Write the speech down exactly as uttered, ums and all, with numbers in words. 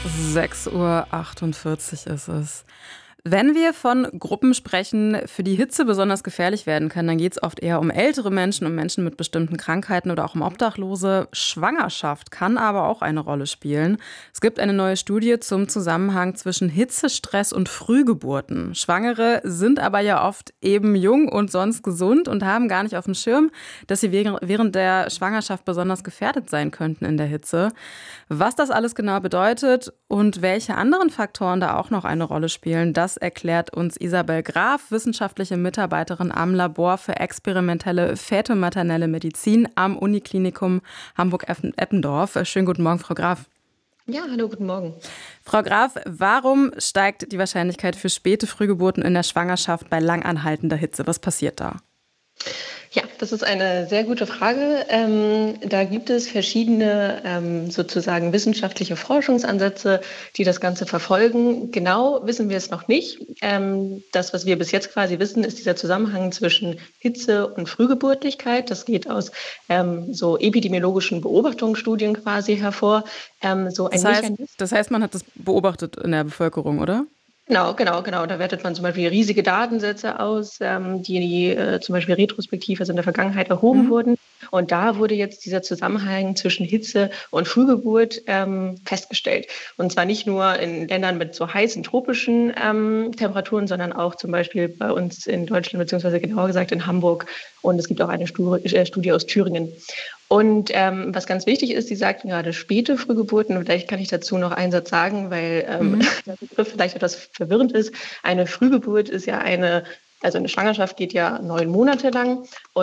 sechs Uhr achtundvierzig ist es. Wenn wir von Gruppen sprechen, für die Hitze besonders gefährlich werden kann, dann geht es oft eher um ältere Menschen, um Menschen mit bestimmten Krankheiten oder auch um Obdachlose. Schwangerschaft kann aber auch eine Rolle spielen. Es gibt eine neue Studie zum Zusammenhang zwischen Hitzestress und Frühgeburten. Schwangere sind aber ja oft eben jung und sonst gesund und haben gar nicht auf dem Schirm, dass sie während der Schwangerschaft besonders gefährdet sein könnten in der Hitze. Was das alles genau bedeutet und welche anderen Faktoren da auch noch eine Rolle spielen, das erklärt uns Isabel Graf, wissenschaftliche Mitarbeiterin am Labor für experimentelle fätomaternelle Medizin am Uniklinikum Hamburg-Eppendorf. Schönen guten Morgen, Frau Graf. Ja, hallo, guten Morgen. Frau Graf, warum steigt die Wahrscheinlichkeit für späte Frühgeburten in der Schwangerschaft bei langanhaltender Hitze? Was passiert da? Ja, das ist eine sehr gute Frage. Ähm, da gibt es verschiedene ähm, sozusagen wissenschaftliche Forschungsansätze, die das Ganze verfolgen. Genau wissen wir es noch nicht. Ähm, das, was wir bis jetzt quasi wissen, ist dieser Zusammenhang zwischen Hitze und Frühgeburtlichkeit. Das geht aus ähm, so epidemiologischen Beobachtungsstudien quasi hervor. Ähm, so Das ein heißt, Mechanismus. das heißt, man hat das beobachtet in der Bevölkerung, oder? Genau, genau, genau. Da wertet man zum Beispiel riesige Datensätze aus, ähm, die, die äh, zum Beispiel retrospektiv, also in der Vergangenheit erhoben Mhm. wurden. Und da wurde jetzt dieser Zusammenhang zwischen Hitze und Frühgeburt ähm, festgestellt. Und zwar nicht nur in Ländern mit so heißen tropischen ähm, Temperaturen, sondern auch zum Beispiel bei uns in Deutschland, beziehungsweise genauer gesagt in Hamburg. Und es gibt auch eine Studie, äh, Studie aus Thüringen. Und ähm, was ganz wichtig ist, Sie sagten gerade späte Frühgeburten, vielleicht kann ich dazu noch einen Satz sagen, weil ähm, Mhm. der Begriff vielleicht etwas verwirrend ist. Eine Frühgeburt ist ja eine, also eine Schwangerschaft geht ja neun Monate lang.